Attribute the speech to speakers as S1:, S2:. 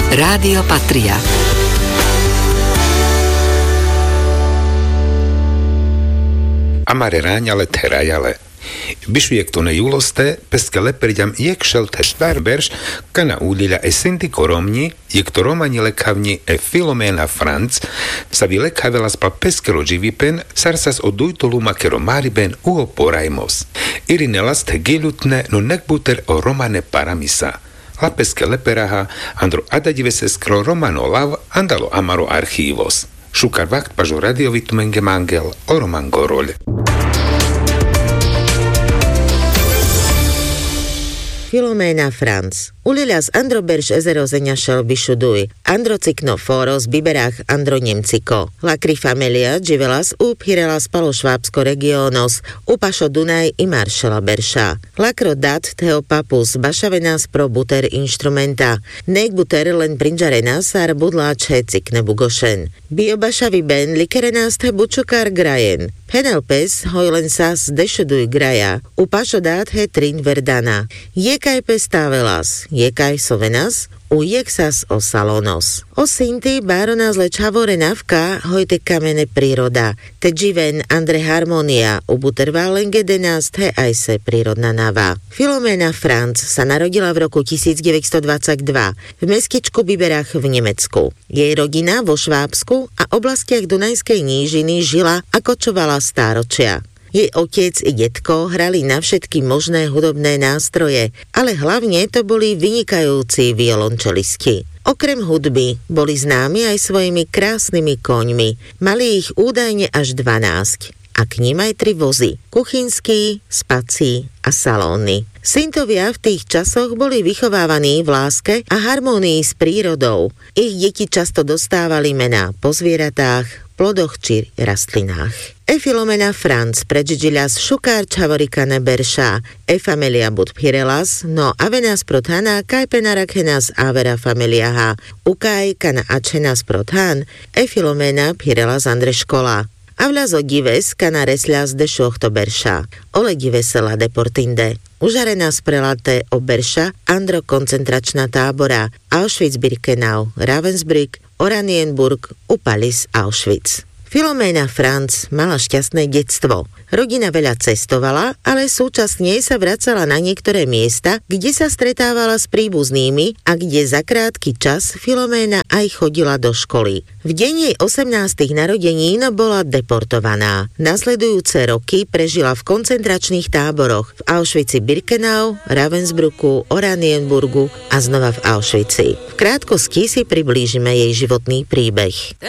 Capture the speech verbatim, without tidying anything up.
S1: Rádio Patria.
S2: Amare ráňale terajale. Bišujektoné juloste, peske leperiďam jekšel te štárberš, kana úlila e senti koromni, jekto romani lekavni e Filoména Franc, sa vi lekavela spal peskero dživipen, sarsas od dujtolu makero mariben uho porajmos. Irinelas te gelutne, no nekbuter o romane paramisa. La peske leperaha, andro adadive se skro romano lav, andalo amaro archívos. Šukar vakt pažo radiovitu menge mangel, o roman gorol.
S3: Filoména Franc. Ulilas androberš ezerozeňa šel vyšuduj. Androcikno foros biberách andronemciko. Lakry familia dživelas uphirelas palo švábsko regionos. Upašo Dunaj i maršala berša. Lakro dat teo papus bašavenas pro buter instrumenta. Nek buter len prinžarenas ar budláče cikne bugošen. Biobašavi ben likerenas te bučokar grajen. Penelpes hojlensas dešuduj graja. Upašo dat he trin verdana. Jekaj pestávelas. Jekaj sovenas, ujeksas o salonos. O sinti baronas lečavore navka, hojte kamene príroda. Te dživen andre harmonia, ubuterva lengedenas te aj se prírodná nava. Filoména Franc sa narodila v roku devätnásťstodvadsaťdva v mestečku Biberach v Nemecku. Jej rodina vo Švábsku a oblastiach Dunajskej nížiny žila a kočovala stáročia. Jej otec i detko hrali na všetky možné hudobné nástroje, ale hlavne to boli vynikajúci violončelisti. Okrem hudby boli známi aj svojimi krásnymi koňmi. Mali ich údajne až dvanásť. A k nim aj tri vozy. Kuchynský, spací a salónny. Syntovia v tých časoch boli vychovávaní v láske a harmónii s prírodou. Ich deti často dostávali mená po zvieratách, plodoch či rastlinách. E Filoména Franc predžidilas šukár čavorikane berša, e familia bud pirelas, no avenas protana kaj penarakenas avera familiaha, ukaj kana ačenas protan, e Filoména pirelas andre škola. Avlazo dives kana reslas de šochto berša, ole divesela deportinde. Užarenas prelate o berša, andro koncentračná tábora, Auschwitz-Birkenau, Ravensbrück, Oranienburg, Upalis, Auschwitz. Filoména Franc mala šťastné detstvo. Rodina veľa cestovala, ale súčasne sa vracala na niektoré miesta, kde sa stretávala s príbuznými a kde za krátky čas Filoména aj chodila do školy. V deň jej osemnástych narodenín bola deportovaná. Nasledujúce roky prežila v koncentračných táboroch v Auschwitzi-Birkenau, Ravensbrücku, Oranienburgu a znova v Auschwitzi. V krátkosti si priblížime jej životný príbeh.